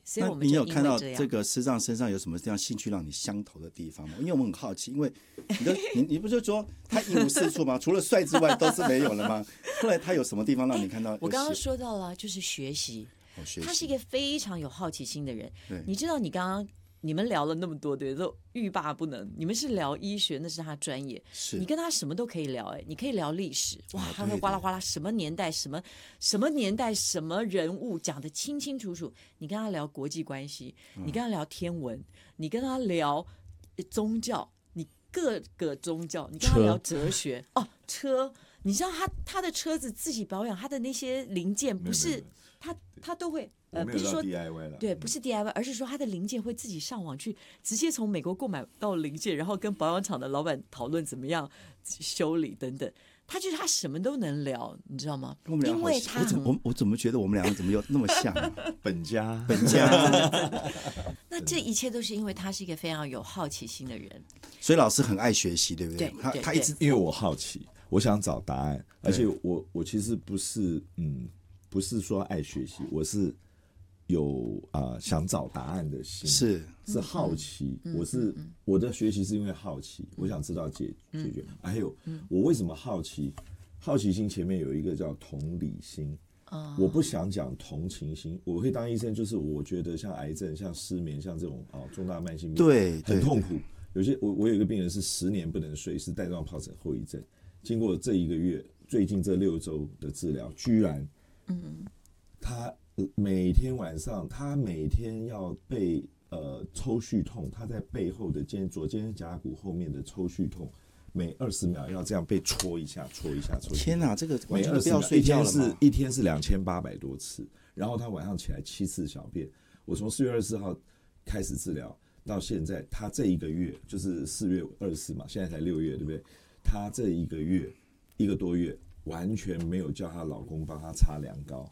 所以我们你就有看到因为这个师长身上有什么这样兴趣让你相投的地方吗？因为我们很好奇，因为你不是说他一无是处吗？除了帅之外都是没有了吗？后来他有什么地方让你看到？ 我刚刚说到了，就是学习。他是一个非常有好奇心的人。你知道，你们聊了那么多，对，都欲罢不能。你们是聊医学，那是他专业，你跟他什么都可以聊。你可以聊历史，哇，他会哗啦哗啦，什么年代，什么年代，什么人物讲得清清楚楚。你跟他聊国际关系，你跟他聊天文，你跟他聊宗教，你各个宗教，你跟他聊哲学。车，你知道他的车子自己保养，他的那些零件不是他都会。 不是说 DIY 了， 对，不是 DIY， 而是说他的零件会自己上网去，直接从美国购买到零件，然后跟保养厂的老板讨论怎么样修理等等。他就是他什么都能聊，你知道吗？因为他我怎么觉得我们两个怎么有那么像本家那这一切都是因为他是一个非常有好奇心的人， 所以老师很爱学习，对不对？他一直因为我好奇，我想找答案，而且我其实不是说爱学习，我是有想找答案的心，是好奇。我的学习是因为好奇，我想知道解决。还有我为什么好奇？好奇心前面有一个叫同理心。我不想讲同情心。我会当医生，就是我觉得像癌症、像失眠、像这种重大慢性病， 对， 很痛苦。有些我有一个病人是10年不能睡，是带状疱疹后遗症。经过这1个月，最近这6周的治疗，居然他每天晚上，他每天要被抽搐痛，他在背后的左肩胛骨后面的抽搐痛，每20秒要这样被戳一下。 天哪，这个完全不要睡觉了吗？一天是2800多次，然后他晚上起来7次小便。我从4月24号开始治疗到现在，他这1个月就是4月24嘛，现在才6月，对不对？他这1个多月完全没有叫她老公帮她擦凉膏。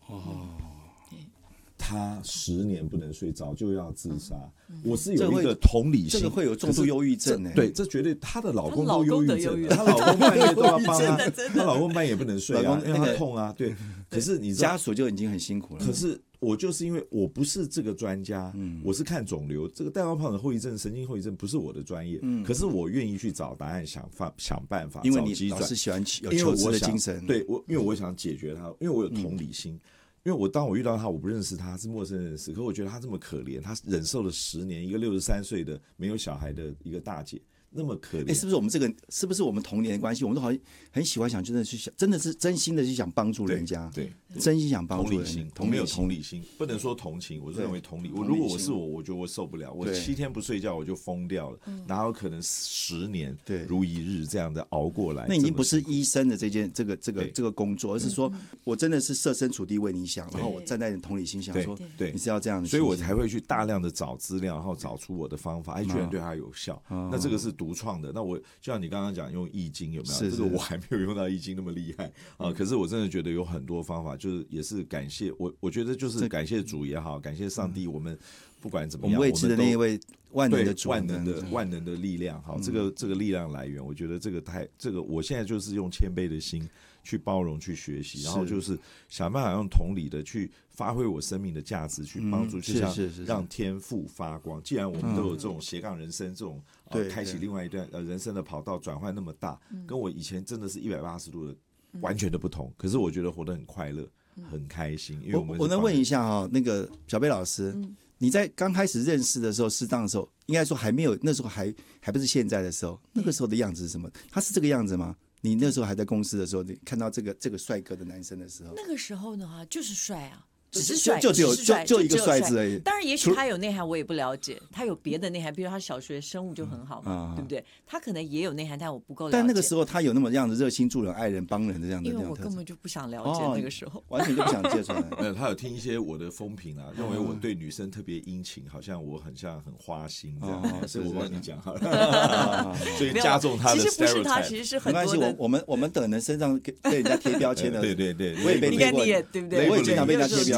她10年不能睡，早就要自杀。我是有一个同理心， 这个会有重度忧郁症呢。 对，这绝对她的老公都忧郁症，她老公半夜都要帮她，她老公半夜不能睡啊，因为她痛啊。对，可是你知道家属就已经很辛苦了。 可是我就是因为我不是这个专家，我是看肿瘤，这个带状疱疹后遗症、神经后遗症不是我的专业，可是我愿意去找答案，想办法， 因为你老是喜欢有求知的精神， 对，因为我想解决它，因为我有同理心。因为当我遇到他，我不认识他，是陌生人士，可我觉得他这么可怜，他忍受了10年，一个63岁的没有小孩的一个大姐，那么可怜。 是不是我们童年的关系？我们都好像很喜欢想，真的是真心的去想帮助人家， 对， 真心想帮助人。 没有同理心，不能说同情，我是认为同理。如果我是我觉得我受不了，我7天不睡觉我就疯掉了，哪有可能10年如一日这样的熬过来？ 那已经不是医生的这个工作，而是说我真的是设身处地为你想，然后我站在你同理心想说， 对， 你是要这样的， 所以我才会去大量的找资料，然后找出我的方法，居然对他有效。那这个是独创的。那我就像你刚刚讲用易经有没有？这个我还没有用到易经那么厉害啊。可是我真的觉得有很多方法，就是也是感谢我觉得就是感谢主也好，感谢上帝，我们不管怎么样， 我们未知的那一位万能的主， 万能的力量。好，这个力量来源，我觉得这个我现在就是用谦卑的心去包容、去学习，然后就是想办法用同理的去发挥我生命的价值，去帮助，就像让天赋发光。既然我们都有这种斜杠人生，这种开启另外一段人生的跑道，转换那么大，跟我以前真的是180度的完全的不同。可是我觉得活得很快乐，很开心。因为我能问一下那个小贝老师，你在刚开始认识的时候，适当的时候，应该说还没有，那时候还不是现在的时候，那个时候的样子是什么？他是这个样子吗？你那时候还在公司的时候，你看到这个帅哥的男生的时候， 那个时候呢就是帅啊。只是帅， 就一个帅字而已。 当然，也许他有内涵，我也不了解。他有别的内涵，比如他小学生物就很好嘛，对不对？他可能也有内涵，但我不够了解。 但那个时候他有那么样的热心助人、爱人、帮人的这样的， 因为我根本就不想了解那个时候， 完全就不想接触。 没有，他有听一些我的风评啊，认为我对女生特别殷勤，好像我很花心这样。所以我帮你讲好了，所以加重他的 stereotype。 其实不是他，其实是很多的。 没关系，我们等人身上被人家贴标签的， 对， 我也被贴过， 你也对不对？ 我也经常被人家贴标签。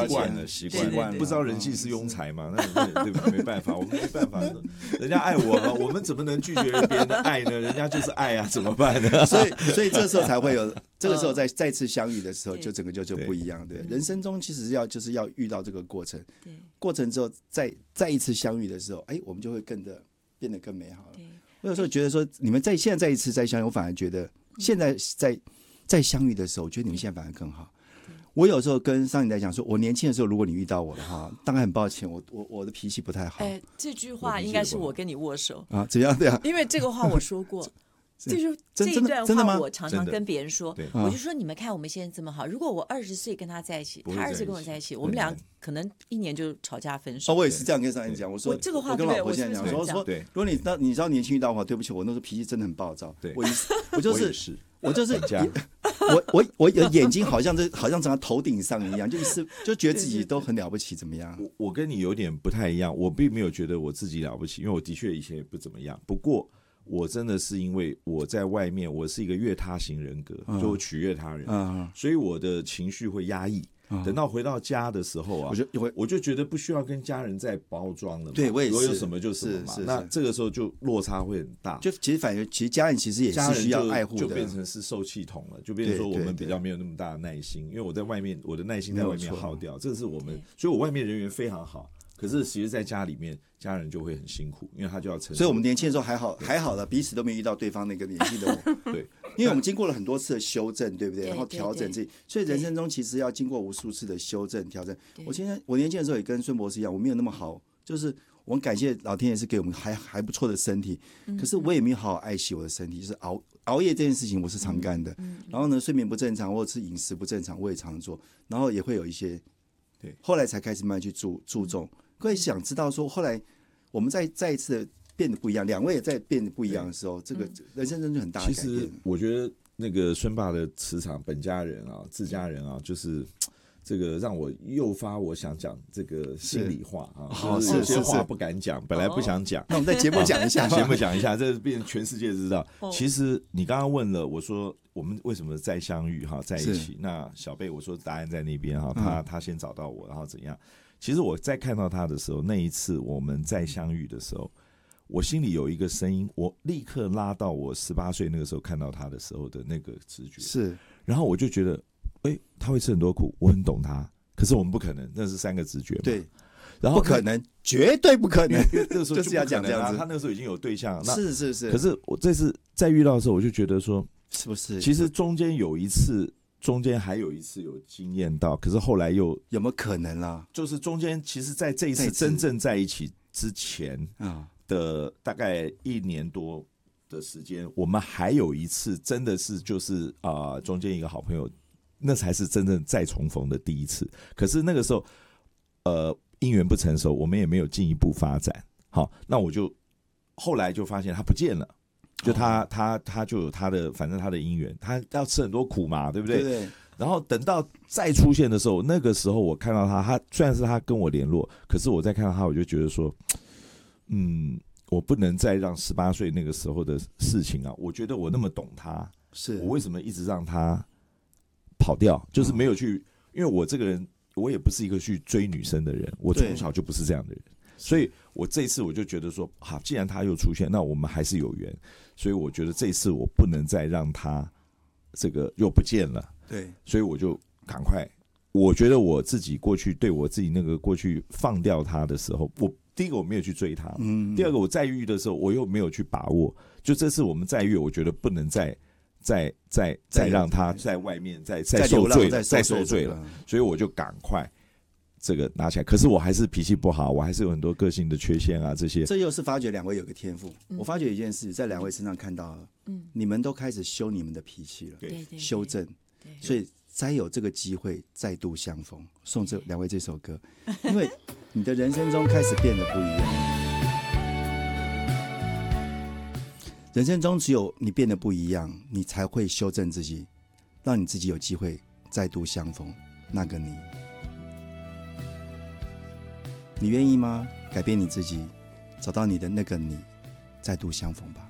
惯了，不知道人性是庸才嘛？那对吧？没办法，我们没办法，人家爱我嘛，我们怎么能拒绝别人的爱呢？人家就是爱啊，怎么办呢？ 所以这时候才会有，这个时候再次相遇的时候，就整个就不一样。对，人生中其实就是要遇到这个过程，过程之后再一次相遇的时候，我们就会变得更美好了。我有时候觉得说，你们现在再一次再相遇，我反而觉得现在在相遇的时候，我觉得你们现在反而更好。我有时候跟上一代讲说，我年轻的时候，如果你遇到我的话，当然很抱歉，我的脾气不太好。 这句话应该是我跟你握手啊？怎样？对啊， 因为这个话我说过。就是这一段话，我常常跟别人说，我就说你们看我们现在这么好，如果我20岁跟他在一起，他20岁跟我在一起，我们俩可能1年就吵架分手。 我也是这样跟上人讲，我说这个话， 我跟老婆现在讲说，如果你知道年轻遇到的话，对不起，我那时候脾气真的很暴躁，我就是我眼睛好像长在头顶上一样，就觉得自己都很了不起，怎么样？ 我跟你有点不太一样，我并没有觉得我自己了不起，因为我的确以前也不怎么样，不过。我真的是因为我在外面，我是一个悦他型人格，就取悦他人，所以我的情绪会压抑。等到回到家的时候啊，我就觉得不需要跟家人再包装了嘛。 对，我也是， 我有什么就什么嘛。那这个时候就落差会很大。 就其实家人其实也是需要爱护的， 就变成是受气筒了，就变成说我们比较没有那么大的耐心，因为我在外面，我的耐心在外面耗掉，这是我们，所以我外面人缘非常好。可是其实在家里面，家人就会很辛苦，因为他就要承受。 所以我们年轻的时候还好了，彼此都没遇到对方那个年纪的我。 对， 因为我们经过了很多次的修正，对不对？然后调整自己，所以人生中其实要经过无数次的修正调整。我年轻的时候也跟孙博士一样，我没有那么好，就是我们感谢老天爷是给我们还不错的身体，可是我也没有好好爱惜我的身体，就是熬夜这件事情我是常干的。然后呢，睡眠不正常或者是饮食不正常，我也常做，然后也会有一些，对，后来才开始慢慢去注重。各位想知道说，后来我们再一次变得不一样，两位也在变得不一样的时候，这个人生真的很大的改变。 其实我觉得那个孙爸的磁场，本家人啊，自家人啊，就是这个让我诱发我想讲这个心里话啊，就是有些话不敢讲，本来不想讲。 那我们在节目讲一下， 这变成全世界知道。其实你刚刚问了我说，我们为什么再相遇哈，在一起？那小贝我说答案在那边哈，他先找到我，然后怎样？其实我在看到他的时候，那一次我们再相遇的时候，我心里有一个声音，我立刻拉到我18岁那个时候看到他的时候的那个直觉。是，然后我就觉得，他会吃很多苦，我很懂他，可是我们不可能，那是3个直觉嘛。 对， 然后不可能，绝对不可能， 那个时候就是要讲这样子。 他那个时候已经有对象， 是。 可是我这次再遇到的时候，我就觉得说， 是不是？ 其实中间还有一次有经验到，可是后来又有没有可能啦？ 就是中间其实在这一次真正在一起之前的大概1年多的时间，我们还有一次真的是就是中间一个好朋友，那才是真正再重逢的第一次。可是那个时候姻缘不成熟，我们也没有进一步发展。好，那我就后来就发现他不见了。就他就有他的，反正他的姻缘，他要吃很多苦嘛，对不对？ 对。 然后等到再出现的时候，那个时候我看到他虽然是他跟我联络，可是我再看到他，我就觉得说，我不能再让18岁那个时候的事情啊，我觉得我那么懂他，是我为什么一直让他跑掉？就是没有去，因为我这个人，我也不是一个去追女生的人，我从小就不是这样的人。所以我这一次我就觉得说，好，既然他又出现，那我们还是有缘，所以我觉得这一次我不能再让他这个又不见了。 对， 所以我就赶快，我觉得我自己过去对我自己那个过去放掉他的时候，第一个我没有去追他，第二个我再遇的时候我又没有去把握，就这次我们再遇，我觉得不能再让他在外面再受罪了，所以我就赶快。这个拿起来，可是我还是脾气不好，我还是有很多个性的缺陷啊，这些。 这又是发觉两位有个天赋。我发觉一件事，在两位身上看到了，你们都开始修你们的脾气了， 对， 修正，所以才有这个机会再度相逢。送这两位这首歌，因为你的人生中开始变得不一样。人生中只有你变得不一样，你才会修正自己，让你自己有机会再度相逢。那个你。你愿意吗？改变你自己，找到你的那个你，再度相逢吧。